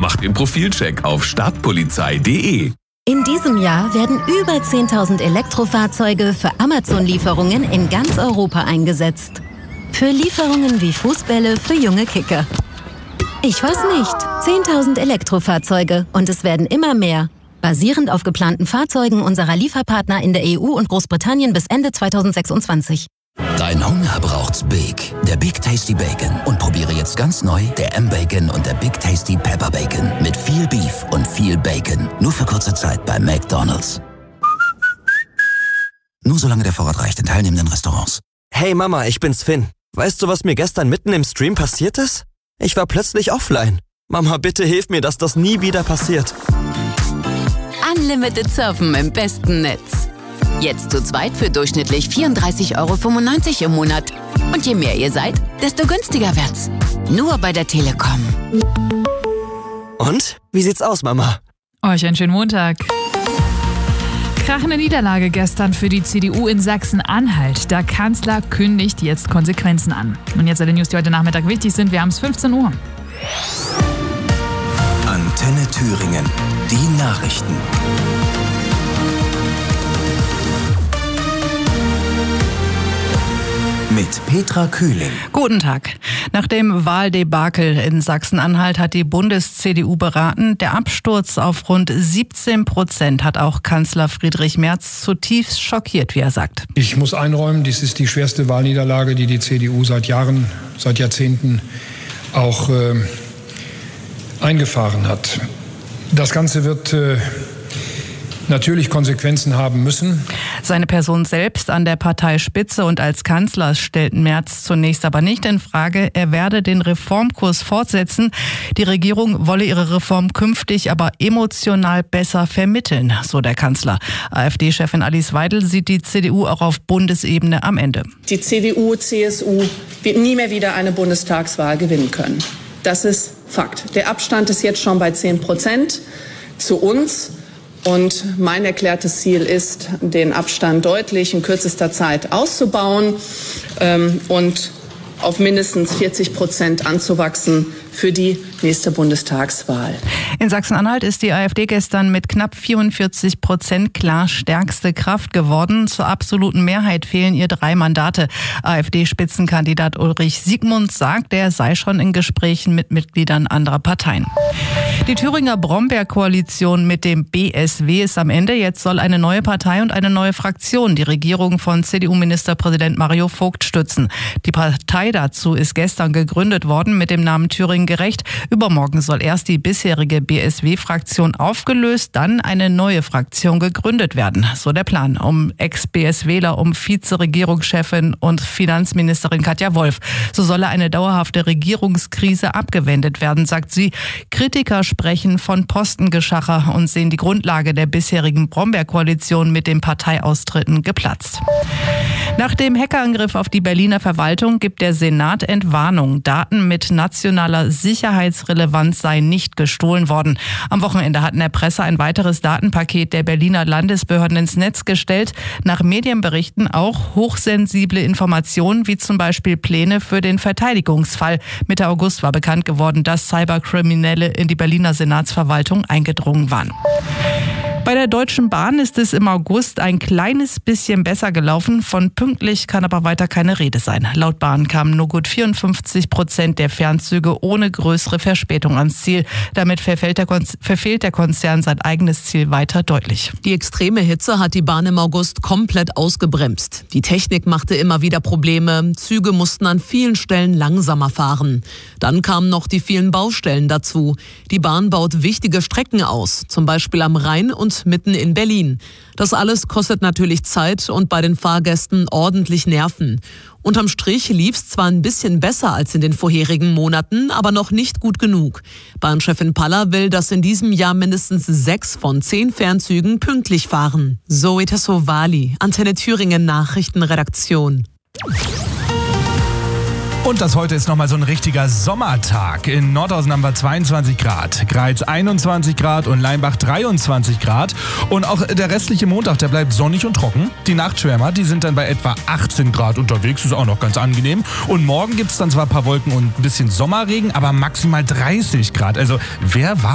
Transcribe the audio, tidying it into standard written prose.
Macht den Profilcheck auf startpolizei.de. In diesem Jahr werden über 10.000 Elektrofahrzeuge für Amazon-Lieferungen in ganz Europa eingesetzt. Für Lieferungen wie Fußbälle für junge Kicker. Ich weiß nicht. 10.000 Elektrofahrzeuge und es werden immer mehr. Basierend auf geplanten Fahrzeugen unserer Lieferpartner in der EU und Großbritannien bis Ende 2026. Dein Hunger braucht's Big. Der Big Tasty Bacon. Und probiere jetzt ganz neu der M-Bacon und der Big Tasty Pepper Bacon. Mit viel Beef und viel Bacon. Nur für kurze Zeit bei McDonald's. Nur solange der Vorrat reicht in teilnehmenden Restaurants. Hey Mama, ich bin's Finn. Weißt du, was mir gestern mitten im Stream passiert ist? Ich war plötzlich offline. Mama, bitte hilf mir, dass das nie wieder passiert. Unlimited Surfen im besten Netz. Jetzt zu zweit für durchschnittlich 34,95 € im Monat. Und je mehr ihr seid, desto günstiger wird's. Nur bei der Telekom. Und? Wie sieht's aus, Mama? Euch einen schönen Montag. Krachende Niederlage gestern für die CDU in Sachsen-Anhalt. Der Kanzler kündigt jetzt Konsequenzen an. Und jetzt alle News, die heute Nachmittag wichtig sind. Wir haben es 15 Uhr. Antenne Thüringen. Die Nachrichten. Mit Petra Kühling. Guten Tag. Nach dem Wahldebakel in Sachsen-Anhalt hat die Bundes-CDU beraten. Der Absturz auf rund 17% hat auch Kanzler Friedrich Merz zutiefst schockiert, wie er sagt. Ich muss einräumen, dies ist die schwerste Wahlniederlage, die die CDU seit Jahrzehnten auch eingefahren hat. Das Ganze wird natürlich Konsequenzen haben müssen. Seine Person selbst an der Parteispitze und als Kanzler stellt Merz zunächst aber nicht in Frage. Er werde den Reformkurs fortsetzen. Die Regierung wolle ihre Reform künftig aber emotional besser vermitteln, so der Kanzler. AfD-Chefin Alice Weidel sieht die CDU auch auf Bundesebene am Ende. Die CDU, CSU wird nie mehr wieder eine Bundestagswahl gewinnen können. Das ist Fakt. Der Abstand ist jetzt schon bei 10% zu uns. Und mein erklärtes Ziel ist, den Abstand deutlich in kürzester Zeit auszubauen und auf mindestens 40% anzuwachsen für die nächste Bundestagswahl. In Sachsen-Anhalt ist die AfD gestern mit knapp 44% klar stärkste Kraft geworden. Zur absoluten Mehrheit fehlen ihr 3 Mandate. AfD-Spitzenkandidat Ulrich Siegmund sagt, er sei schon in Gesprächen mit Mitgliedern anderer Parteien. Die Thüringer Brombeer-Koalition mit dem BSW ist am Ende. Jetzt soll eine neue Partei und eine neue Fraktion die Regierung von CDU-Ministerpräsident Mario Vogt stützen. Die Partei dazu ist gestern gegründet worden mit dem Namen Thüringen gerecht. Übermorgen soll erst die bisherige BSW-Fraktion aufgelöst, dann eine neue Fraktion gegründet werden. So der Plan um Ex-BSWler, um Vizeregierungschefin und Finanzministerin Katja Wolf. So solle eine dauerhafte Regierungskrise abgewendet werden, sagt sie. Kritiker sprechen von Postengeschacher und sehen die Grundlage der bisherigen Brombeer-Koalition mit den Parteiaustritten geplatzt. Nach dem Hackerangriff auf die Berliner Verwaltung gibt der Senat Entwarnung. Daten mit nationaler Sicherheitsrelevanz seien nicht gestohlen worden. Am Wochenende hatten der Presse ein weiteres Datenpaket der Berliner Landesbehörden ins Netz gestellt. Nach Medienberichten auch hochsensible Informationen, wie zum Beispiel Pläne für den Verteidigungsfall. Mitte August war bekannt geworden, dass Cyberkriminelle in die Berliner Senatsverwaltung eingedrungen waren. Bei der Deutschen Bahn ist es im August ein kleines bisschen besser gelaufen. Von pünktlich kann aber weiter keine Rede sein. Laut Bahn kamen nur gut 54% der Fernzüge ohne größere Verspätung ans Ziel. Damit verfehlt der Konzern sein eigenes Ziel weiter deutlich. Die extreme Hitze hat die Bahn im August komplett ausgebremst. Die Technik machte immer wieder Probleme. Züge mussten an vielen Stellen langsamer fahren. Dann kamen noch die vielen Baustellen dazu. Die Bahn baut wichtige Strecken aus, zum Beispiel am Rhein und mitten in Berlin. Das alles kostet natürlich Zeit und bei den Fahrgästen ordentlich Nerven. Unterm Strich lief's zwar ein bisschen besser als in den vorherigen Monaten, aber noch nicht gut genug. Bahnchefin Paller will, dass in diesem Jahr mindestens 6 von 10 Fernzügen pünktlich fahren. Zoe Tassovali, Antenne Thüringen Nachrichtenredaktion. Und das heute ist nochmal so ein richtiger Sommertag. In Nordhausen haben wir 22 Grad, Greiz 21 Grad und Leimbach 23 Grad. Und auch der restliche Montag, der bleibt sonnig und trocken. Die Nachtschwärmer, die sind dann bei etwa 18 Grad unterwegs, ist auch noch ganz angenehm. Und morgen gibt es dann zwar ein paar Wolken und ein bisschen Sommerregen, aber maximal 30 Grad. Also wer war